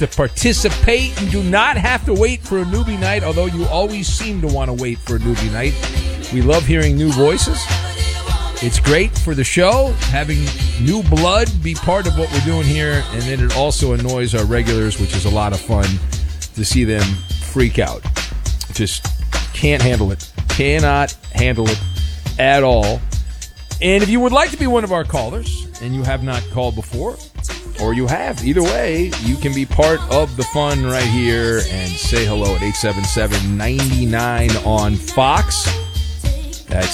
to participate. You do not have to wait for a newbie night, although you always seem to want to wait for a newbie night. We love hearing new voices. It's great for the show, having new blood be part of what we're doing here, and then it also annoys our regulars, which is a lot of fun to see them freak out. Just can't handle it. Cannot handle it at all. And if you would like to be one of our callers, and you have not called before, or you have, either way, you can be part of the fun right here and say hello at 877-99 on Fox. That's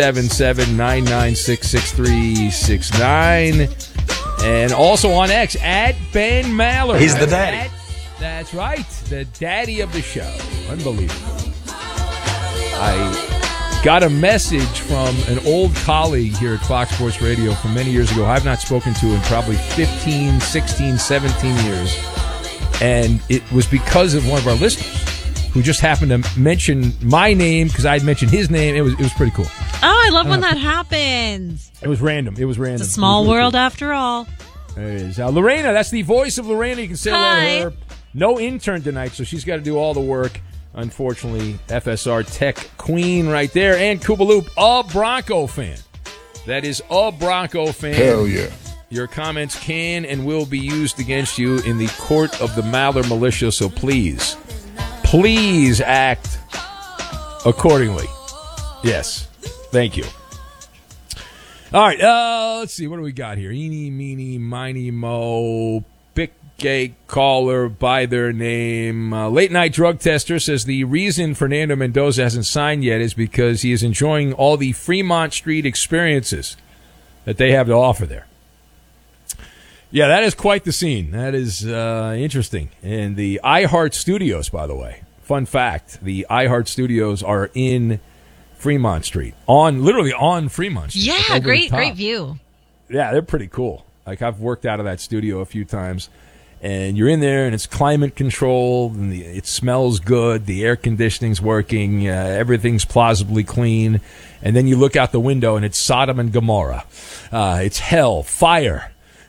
877-996-6369. And also on X, at Ben Maller. He's the daddy. That's right, the daddy of the show. Unbelievable. I got a message from an old colleague here at Fox Sports Radio from many years ago I've not spoken to in probably 15, 16, 17 years. And it was because of one of our listeners who just happened to mention my name because I'd mentioned his name. It was pretty cool. Oh, I love when that happens. It was random. It's a small world after all. There it is. Lorena, that's the voice of Lorena. You can say hello Hi. to her. No intern tonight, so she's got to do all the work. Unfortunately, FSR Tech Queen right there. And Koopaloop, a Bronco fan. That is a Bronco fan. Hell yeah. Your comments can and will be used against you in the court of the Maller Militia, so please act accordingly. Yes. Thank you. All right. Let's see. What do we got here? Eeny, meeny, miny, mo. Pick a caller by their name. Late night drug tester says the reason Fernando Mendoza hasn't signed yet is because he is enjoying all the Fremont Street experiences that they have to offer there. Yeah, that is quite the scene. That is interesting. And the iHeart Studios, by the way, fun fact, the iHeart Studios are in Fremont Street, literally on Fremont Street. Yeah, great view. Yeah, they're pretty cool. Like, I've worked out of that studio a few times, and you're in there, and it's climate controlled, and it smells good, the air conditioning's working, everything's plausibly clean, and then you look out the window, and it's Sodom and Gomorrah. It's hell, fire.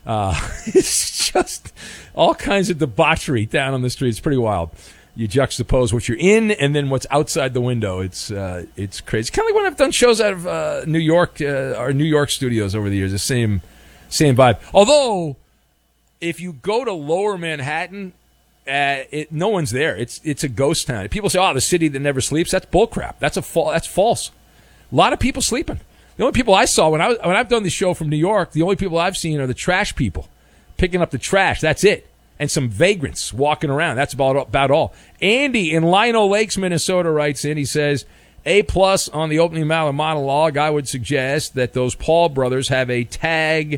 It's just all kinds of debauchery down on the street. It's pretty wild. You juxtapose what you're in and then what's outside the window. It's crazy. Kind of like when I've done shows out of New York, our New York studios over the years. The same vibe. Although, if you go to Lower Manhattan, no one's there. It's a ghost town. People say, "Oh, the city that never sleeps." That's bullcrap. That's false. A lot of people sleeping. The only people I saw when I've done this show from New York, the only people I've seen are the trash people picking up the trash. That's it. And some vagrants walking around. That's about all. Andy in Lino Lakes, Minnesota writes in. He says, A+ on the opening Maller monologue. I would suggest that those Paul brothers have a tag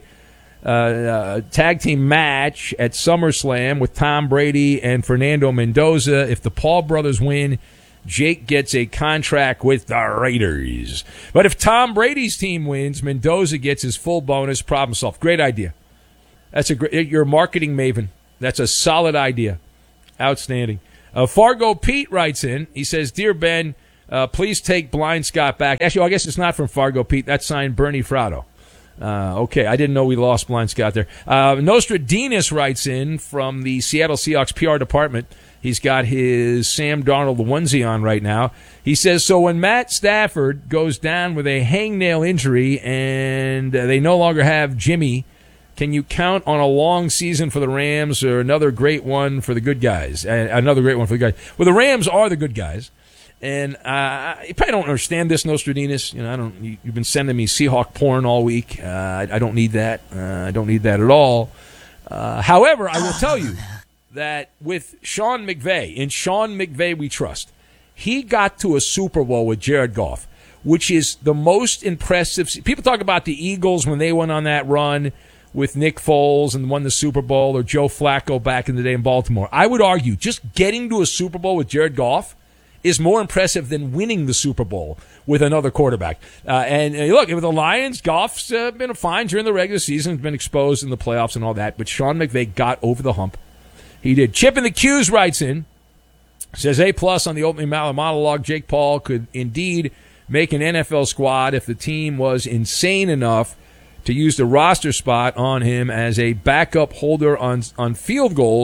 team match at SummerSlam with Tom Brady and Fernando Mendoza. If the Paul brothers win, Jake gets a contract with the Raiders. But if Tom Brady's team wins, Mendoza gets his full bonus. Problem solved. Great idea. You're a marketing maven. That's a solid idea. Outstanding. Fargo Pete writes in. He says, "Dear Ben, please take Blind Scott back." Actually, I guess it's not from Fargo Pete. That's signed Bernie Fraudo. Okay, I didn't know we lost Blind Scott there. Nostradamus writes in from the Seattle Seahawks PR department. He's got his Sam Darnold onesie on right now. He says, so when Matt Stafford goes down with a hangnail injury and they no longer have Jimmy, can you count on a long season for the Rams or another great one for the good guys? Another great one for the guys. Well, the Rams are the good guys. And you probably don't understand this, Nostradamus. You've been sending me Seahawk porn all week. I don't need that. I don't need that at all. However, I will tell you that with Sean McVay, in Sean McVay we trust, he got to a Super Bowl with Jared Goff, which is the most impressive. People talk about the Eagles when they went on that run with Nick Foles and won the Super Bowl, or Joe Flacco back in the day in Baltimore. I would argue just getting to a Super Bowl with Jared Goff is more impressive than winning the Super Bowl with another quarterback. And look, with the Lions, Goff's been fine during the regular season, been exposed in the playoffs and all that, but Sean McVay got over the hump. He did. Chip in the Q's writes in, says, A+ on the opening Maller monologue. Jake Paul could indeed make an NFL squad if the team was insane enough to use the roster spot on him as a backup holder on field goals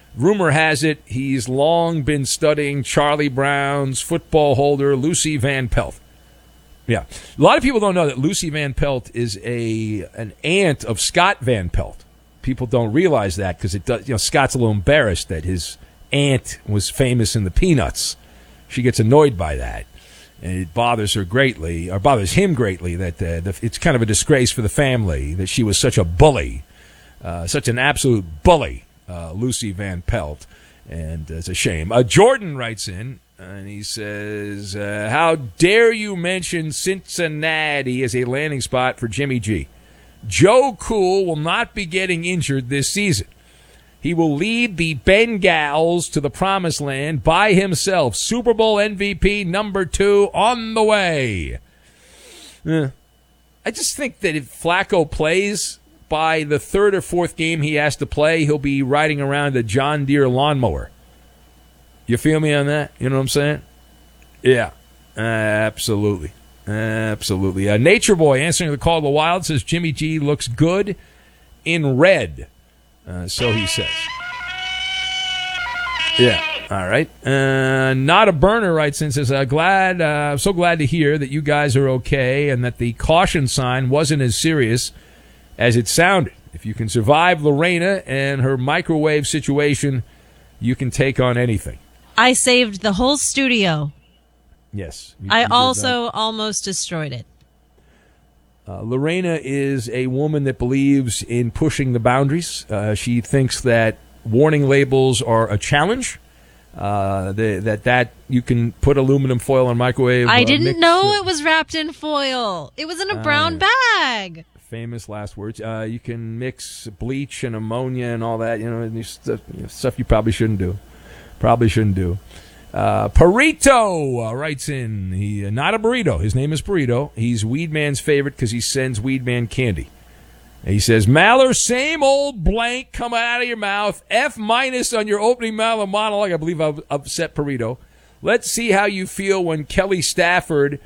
Rumor has it he's long been studying Charlie Brown's football holder, Lucy Van Pelt. Yeah. A lot of people don't know that Lucy Van Pelt is an aunt of Scott Van Pelt. People don't realize that because it does. Scott's a little embarrassed that his aunt was famous in the Peanuts. She gets annoyed by that, and it bothers her greatly, or bothers him greatly, that it's kind of a disgrace for the family that she was such a bully, such an absolute bully, Lucy Van Pelt, and it's a shame. Jordan writes in, and he says, how dare you mention Cincinnati as a landing spot for Jimmy G? Joe Cool will not be getting injured this season. He will lead the Bengals to the promised land by himself. Super Bowl MVP number 2 on the way. I just think that if Flacco plays, by the third or fourth game he has to play, he'll be riding around a John Deere lawnmower. You feel me on that? You know what I'm saying? Yeah, absolutely. Absolutely. Nature Boy answering the call of the Wild says Jimmy G looks good in red. So he says. Yeah. All right. Not a burner writes in, says, I'm so glad to hear that you guys are okay and that the caution sign wasn't as serious as it sounded. If you can survive Lorena and her microwave situation, you can take on anything. I saved the whole studio. Yes. I also almost destroyed it. Lorena is a woman that believes in pushing the boundaries. She thinks that warning labels are a challenge. That you can put aluminum foil on microwave. I didn't know it was wrapped in foil. It was in a brown bag. Famous last words. You can mix bleach and ammonia and all that. Stuff you probably shouldn't do. Burrito writes in, not a burrito. His name is Burrito. He's Weedman's favorite because he sends Weedman candy. And he says, Maller, same old blank coming out of your mouth. F- on your opening Maller monologue. I believe I've upset Burrito. Let's see how you feel when Kelly Stafford's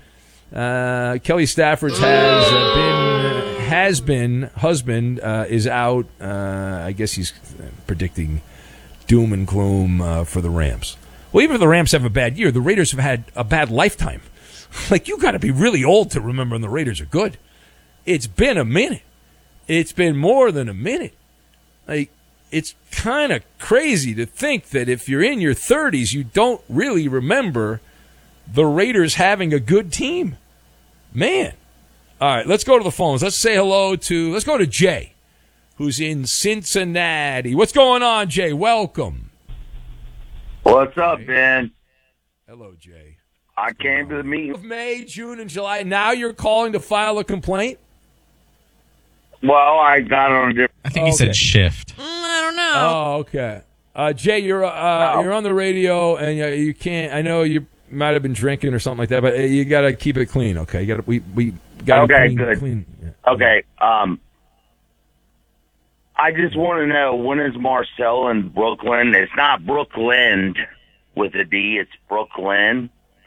husband is out. I guess he's predicting doom and gloom for the Rams. Well, even if the Rams have a bad year, the Raiders have had a bad lifetime. Like, you got to be really old to remember when the Raiders are good. It's been a minute. It's been more than a minute. Like, it's kind of crazy to think that if you're in your 30s, you don't really remember the Raiders having a good team. Man. All right, let's go to the phones. Let's go to Jay, who's in Cincinnati. What's going on, Jay? Welcome. What's up, Ben? Hello, Jay. I came to the meeting of May, June, and July. Now you're calling to file a complaint? Well, I got on a different... I think he said shift. I don't know. Oh, okay. Jay, you're on the radio, and you can't... I know you might have been drinking or something like that, but you got to keep it clean, okay? We got to clean. Yeah. Okay. I just want to know, when is Marcel in Brooklyn? It's not Brooklyn with a D. It's Brooklyn.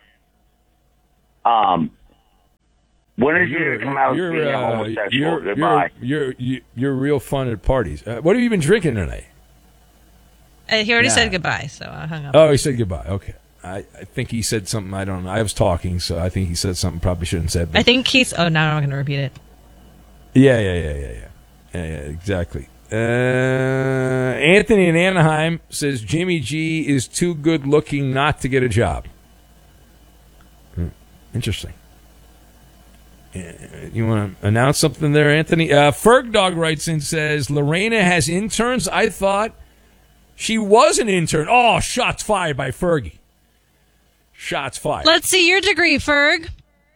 When is he going to come out as being homosexual? Goodbye. You're real fun at parties. What have you been drinking tonight? He already said goodbye, so I hung up. Oh, he said goodbye. Okay. I think he said something. I don't know. I was talking, so I think he said something probably shouldn't have said. I think he's... Oh, now I'm going to repeat it. Yeah, exactly. Anthony in Anaheim says Jimmy G is too good looking not to get a job. Interesting. You want to announce something there, Anthony? Ferg Dog writes in, says Lorena has interns. I thought she was an intern. Oh, shots fired by Fergie. Shots fired. Let's see your degree, Ferg.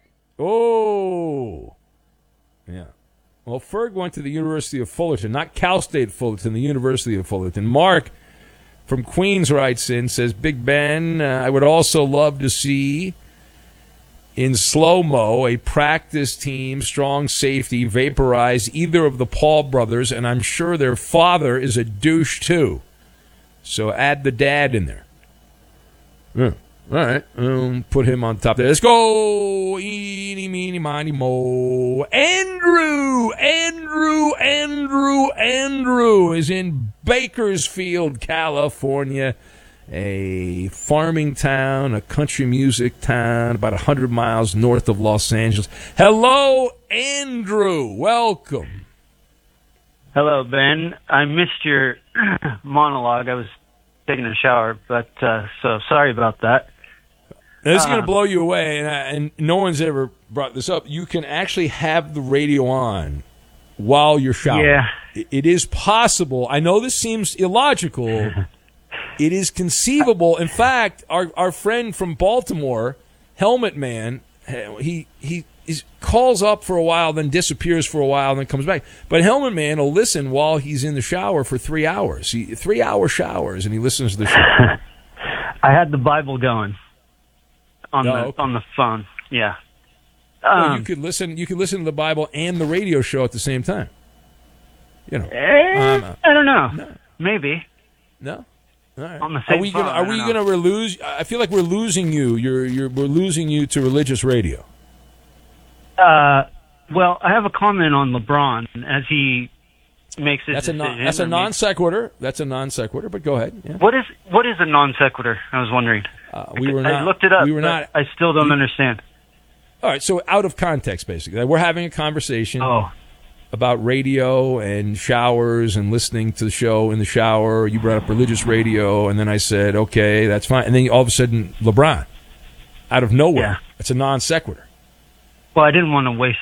Oh. Yeah. Well, Ferg went to the University of Fullerton, not Cal State Fullerton, the University of Fullerton. Mark from Queens writes in, says, Big Ben, I would also love to see in slow-mo a practice team, strong safety, vaporize either of the Paul brothers, and I'm sure their father is a douche too. So add the dad in there. Yeah. All right, put him on top there. Let's go. Eeny, meeny, miny, mo. Andrew is in Bakersfield, California, a farming town, a country music town, about 100 miles north of Los Angeles. Hello, Andrew. Welcome. Hello, Ben. I missed your monologue. I was taking a shower, but so sorry about that. Now, this is going to blow you away, and no one's ever brought this up. You can actually have the radio on while you're showering. Yeah. It is possible. I know this seems illogical. It is conceivable. In fact, our friend from Baltimore, Helmet Man, he calls up for a while, then disappears for a while, then comes back. But Helmet Man will listen while he's in the shower for 3 hours. 3-hour showers, and he listens to the show. I had the Bible going on the phone. Yeah. Well, you could listen to the Bible and the radio show at the same time. I don't know. No. Maybe. No. All right. On the same phone. Are we going to lose? I feel like we're losing you. We're losing you to religious radio. Well, I have a comment on LeBron as he makes his decision. That's a non sequitur. That's a non sequitur. But go ahead. Yeah. What is a non sequitur? I was wondering. I looked it up. We were not. I still don't understand. All right. So out of context, basically, we're having a conversation. Oh. About radio and showers and listening to the show in the shower. You brought up religious radio, and then I said, okay, that's fine. And then all of a sudden, LeBron, out of nowhere. Yeah. It's a non sequitur. Well, I didn't want to waste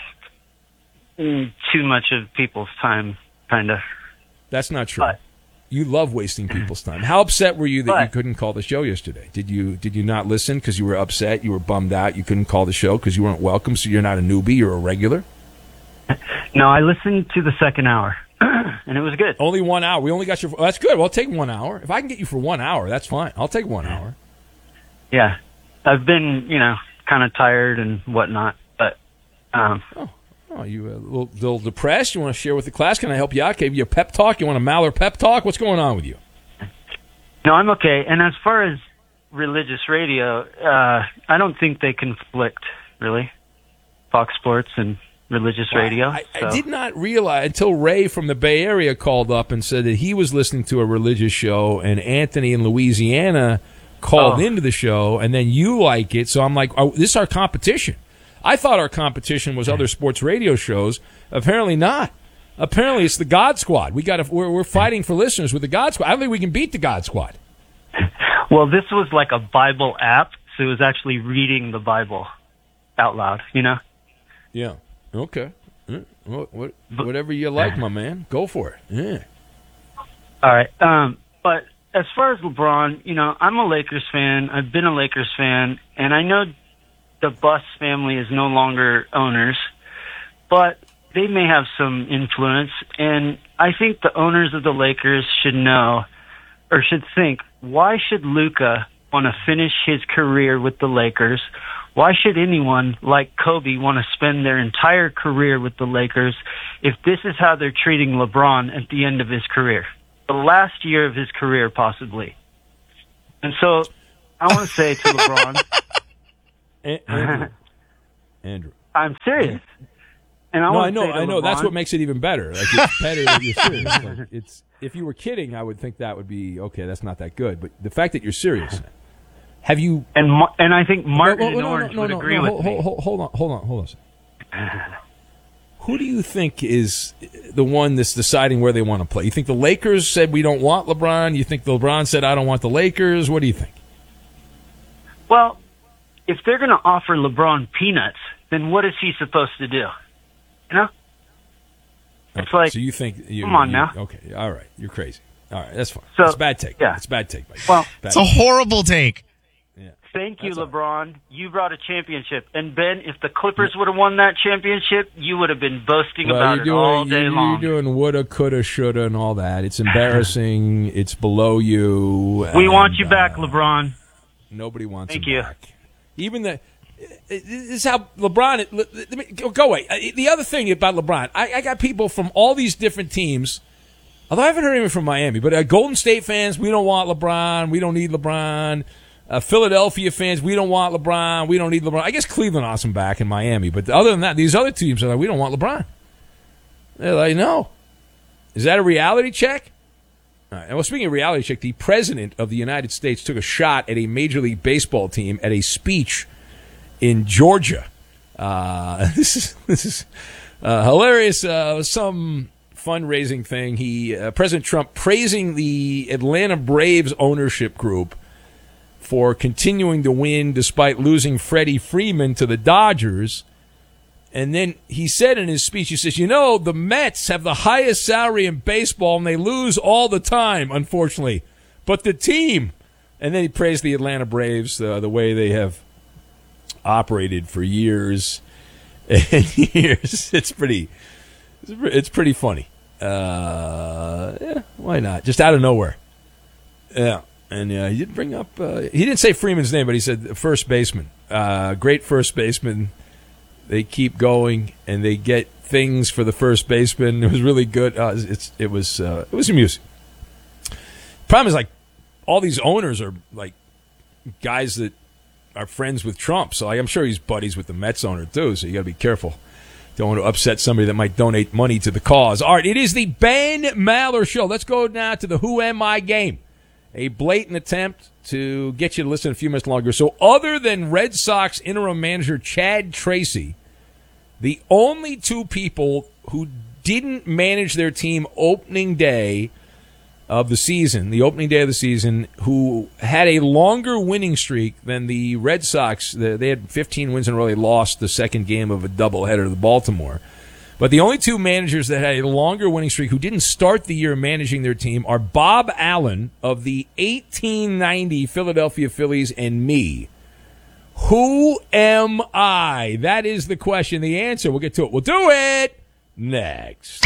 too much of people's time, kind of. That's not true. But, you love wasting people's time. How upset were you that you couldn't call the show yesterday? Did you not listen because you were upset? You were bummed out? You couldn't call the show because you weren't welcome, so you're not a newbie, you're a regular? No, I listened to the second hour, and it was good. Only 1 hour. We only got you. That's good. Well, I'll take 1 hour. If I can get you for 1 hour, that's fine. I'll take 1 hour. Yeah, I've been, kind of tired and whatnot, but. You a little depressed? You want to share with the class? Can I help you out? Give you a pep talk? You want a Maller pep talk? What's going on with you? No, I'm okay. And as far as religious radio, I don't think they conflict, really. Fox Sports and religious radio. I did not realize until Ray from the Bay Area called up and said that he was listening to a religious show, and Anthony in Louisiana called into the show, and then you like it. So I'm like, this is our competition. I thought our competition was other sports radio shows. Apparently not. Apparently it's the God Squad. We're fighting for listeners with the God Squad. I don't think we can beat the God Squad. Well, this was like a Bible app, so it was actually reading the Bible out loud, Yeah. Okay. Whatever you like, my man. Go for it. Yeah. All right. But as far as LeBron, I'm a Lakers fan. I've been a Lakers fan, and I know the Buss family is no longer owners, but they may have some influence, and I think the owners of the Lakers should know, or should think, why should Luka want to finish his career with the Lakers? Why should anyone like Kobe want to spend their entire career with the Lakers if this is how they're treating LeBron at the end of his career? The last year of his career, possibly. And so I want to say to LeBron... Andrew. I'm serious. And I know. That's what makes it even better. Like, it's better that you're serious. Like, if you were kidding, I would think that would be, okay, that's not that good. But the fact that you're serious... Have you? And I think Martin and Orange would agree with me. Hold on a second. Who do you think is the one that's deciding where they want to play? You think the Lakers said we don't want LeBron? You think LeBron said I don't want the Lakers? What do you think? Well, if they're going to offer LeBron peanuts, then what is he supposed to do? It's like, so you think come on now. Okay, all right, you're crazy. All right, that's fine. So, it's a bad take. Yeah. It's a bad take. Mike. Well, it's a horrible take. Yeah. Thank you, LeBron. You brought a championship. And, Ben, if the Clippers would have won that championship, you would have been boasting about it all day long. You're doing woulda, coulda, shoulda, and all that. It's embarrassing. It's below you. We want you back, LeBron. Nobody wants Thank him you. back. Even this is how LeBron... Let me go away. The other thing about LeBron, I got people from all these different teams, although I haven't heard anyone from Miami, but Golden State fans, we don't want LeBron. We don't need LeBron. Philadelphia fans, we don't want LeBron. We don't need LeBron. I guess Cleveland wants him back in Miami. But other than that, these other teams are like, we don't want LeBron. They're like, no. Is that a reality check? All right. Well, speaking of reality check, the president of the United States took a shot at a Major League Baseball team at a speech in Georgia. This is hilarious. Some fundraising thing. President Trump praising the Atlanta Braves ownership group for continuing to win despite losing Freddie Freeman to the Dodgers. And then he said in his speech, he says, the Mets have the highest salary in baseball and they lose all the time, unfortunately. But the team, and then he praised the Atlanta Braves, the way they have operated for years and years. It's pretty funny. Yeah, why not? Just out of nowhere. Yeah. And he didn't bring up, he didn't say Freeman's name, but he said first baseman. Great first baseman. They keep going, and they get things for the first baseman. It was really good. It was amusing. Problem is, like, all these owners are like guys that are friends with Trump. So I'm sure he's buddies with the Mets owner too. So you got to be careful. Don't want to upset somebody that might donate money to the cause. All right, it is the Ben Maller Show. Let's go now to the Who Am I game. A blatant attempt to get you to listen a few minutes longer. So other than Red Sox interim manager Chad Tracy, the only two people who didn't manage their team opening day of the season, who had a longer winning streak than the Red Sox, they had 15 wins in a row. They lost the second game of a doubleheader to Baltimore. But the only two managers that had a longer winning streak who didn't start the year managing their team are Bob Allen of the 1890 Philadelphia Phillies and me. Who am I? That is the question. The answer, we'll get to it. We'll do it next.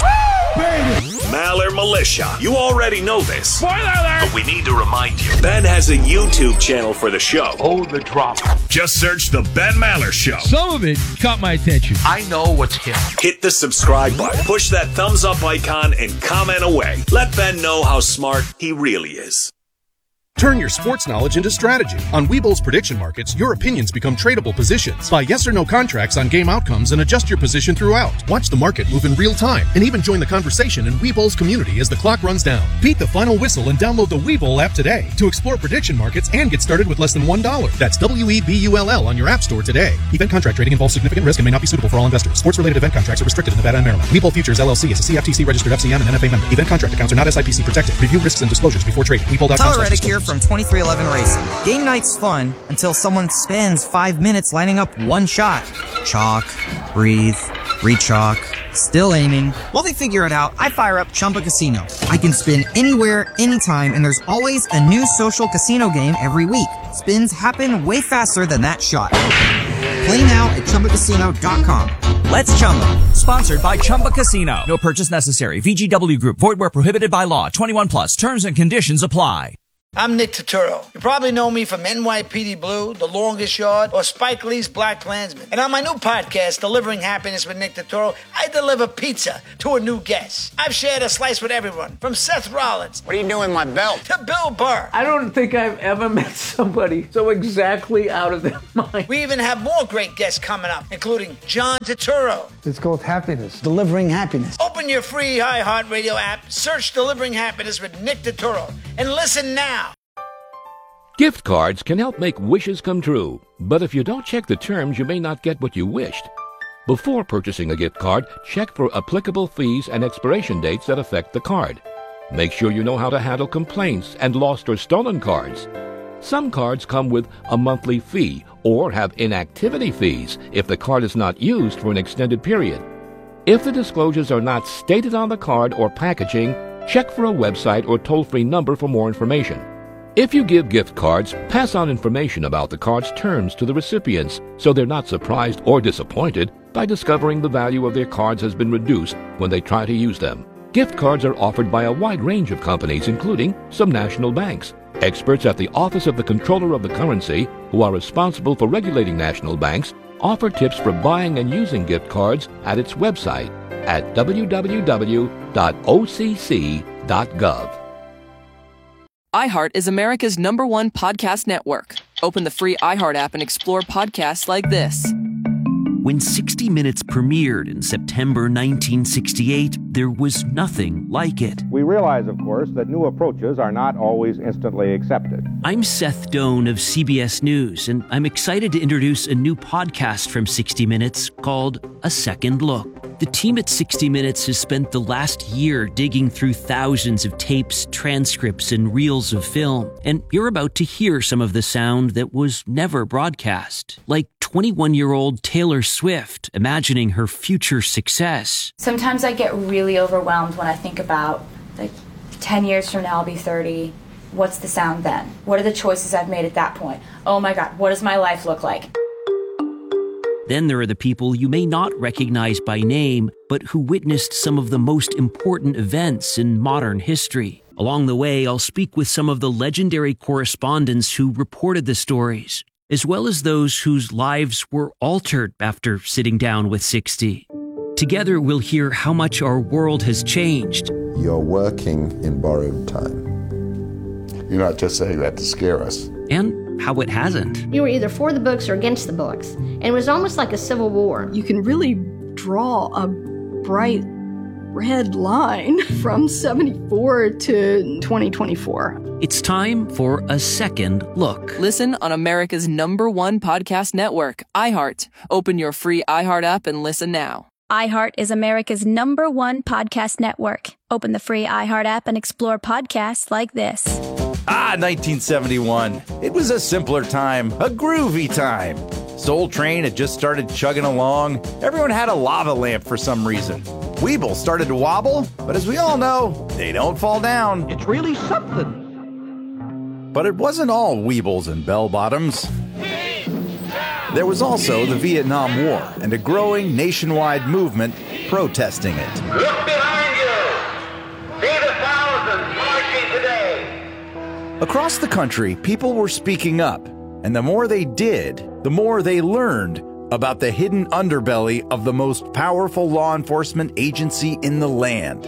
Maller Militia. You already know this. Spoiler alert! But we need to remind you. Ben has a YouTube channel for the show. Oh, the drop. Just search The Ben Maller Show. Some of it caught my attention. I know what's hip. Hit the subscribe button. Push that thumbs up icon and comment away. Let Ben know how smart he really is. Turn your sports knowledge into strategy. On Webull's prediction markets, your opinions become tradable positions. Buy yes or no contracts on game outcomes and adjust your position throughout. Watch the market move in real time and even join the conversation in Webull's community as the clock runs down. Beat the final whistle and download the Webull app today to explore prediction markets and get started with less than $1. That's WEBULL on your app store today. Event contract trading involves significant risk and may not be suitable for all investors. Sports-related event contracts are restricted in Nevada and Maryland. Webull Futures LLC is a CFTC registered FCM and NFA member. Event contract accounts are not SIPC protected. Review risks and disclosures before trading. Webull.com. Tyler Reddick here from 2311 Racing. Game night's fun until someone spends 5 minutes lining up one shot. Chalk, breathe, re-chalk, still aiming. While they figure it out, I fire up Chumba Casino. I can spin anywhere, anytime, and there's always a new social casino game every week. Spins happen way faster than that shot. Play now at ChumbaCasino.com. Let's Chumba. Sponsored by Chumba Casino. No purchase necessary. VGW Group. Void where prohibited by law. 21 plus. Terms and conditions apply. I'm Nick Turturro. You probably know me from NYPD Blue, The Longest Yard, or Spike Lee's Black Klansman. And on my new podcast, Delivering Happiness with Nick Turturro, I deliver pizza to a new guest. I've shared a slice with everyone, from Seth Rollins. What are you doing with my belt? To Bill Burr. I don't think I've ever met somebody so exactly out of their mind. We even have more great guests coming up, including John Turturro. It's called Happiness. Delivering Happiness. Open your free iHeartRadio app, search Delivering Happiness with Nick Turturro, and listen now. Gift cards can help make wishes come true, but if you don't check the terms, you may not get what you wished. Before purchasing a gift card, check for applicable fees and expiration dates that affect the card. Make sure you know how to handle complaints and lost or stolen cards. Some cards come with a monthly fee or have inactivity fees if the card is not used for an extended period. If the disclosures are not stated on the card or packaging, check for a website or toll-free number for more information. If you give gift cards, pass on information about the card's terms to the recipients so they're not surprised or disappointed by discovering the value of their cards has been reduced when they try to use them. Gift cards are offered by a wide range of companies, including some national banks. Experts at the Office of the Comptroller of the Currency, who are responsible for regulating national banks, offer tips for buying and using gift cards at its website at www.occ.gov. iHeart is America's #1 podcast network. Open the free iHeart app and explore podcasts like this. When 60 Minutes premiered in September 1968, there was nothing like it. We realize, of course, that new approaches are not always instantly accepted. I'm Seth Doan of CBS News, and I'm excited to introduce a new podcast from 60 Minutes called A Second Look. The team at 60 Minutes has spent the last year digging through thousands of tapes, transcripts, and reels of film, and you're about to hear some of the sound that was never broadcast, like 21-year-old Taylor Swift imagining her future success. Sometimes I get really overwhelmed when I think about, 10 years from now I'll be 30. What's the sound then? What are the choices I've made at that point? Oh my God, what does my life look like? Then there are the people you may not recognize by name, but who witnessed some of the most important events in modern history. Along the way, I'll speak with some of the legendary correspondents who reported the stories, as well as those whose lives were altered after sitting down with 60. Together, we'll hear how much our world has changed. You're working in borrowed time. You're not just saying that to scare us. And how it hasn't. You were either for the books or against the books, and it was almost like a civil war. You can really draw a bright red line from 74 to 2024. It's time for A Second Look. Listen on America's #1 podcast network, iHeart. Open your free iHeart app and listen now. iHeart is America's #1 podcast network. Open the free iHeart app and explore podcasts like this. 1971. It was a simpler time, a groovy time. Soul Train had just started chugging along. Everyone had a lava lamp for some reason. Weeble started to wobble, but as we all know, they don't fall down. It's really something. But it wasn't all Weebles and bell-bottoms. There was also the Vietnam War and a growing nationwide movement protesting it. Look behind you! See the thousands marching today! Across the country, people were speaking up, and the more they did, the more they learned about the hidden underbelly of the most powerful law enforcement agency in the land.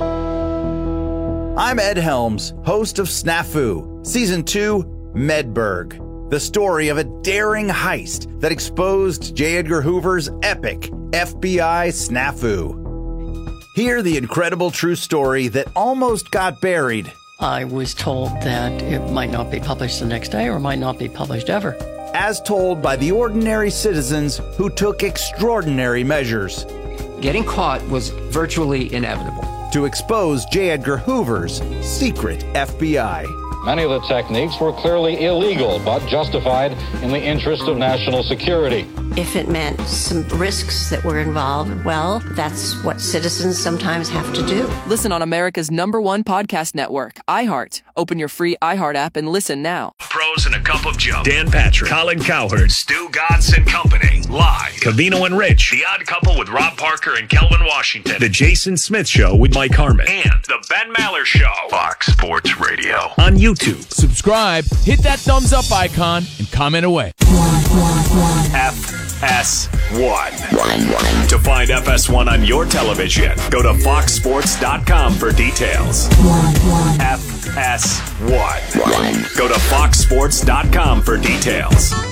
I'm Ed Helms, host of Snafu, Season 2, Medberg, the story of a daring heist that exposed J. Edgar Hoover's epic FBI snafu. Hear the incredible true story that almost got buried. I was told that it might not be published the next day or might not be published ever. As told by the ordinary citizens who took extraordinary measures. Getting caught was virtually inevitable. To expose J. Edgar Hoover's secret FBI. Many of the techniques were clearly illegal, but justified in the interest of national security. If it meant some risks that were involved, well, that's what citizens sometimes have to do. Listen on America's #1 podcast network, iHeart. Open your free iHeart app and listen now. Pros and a Cup of Joe. Dan Patrick, Colin Cowherd, Stu Godson Company. Live. Cavino and Rich. The Odd Couple with Rob Parker and Kelvin Washington. The Jason Smith Show with Mike Harmon. And The Ben Maller Show. Fox Sports Radio. On YouTube. Subscribe, hit that thumbs up icon, and comment away. FS1. To find FS1 on your television, go to foxsports.com for details. FS1. Go to foxsports.com for details.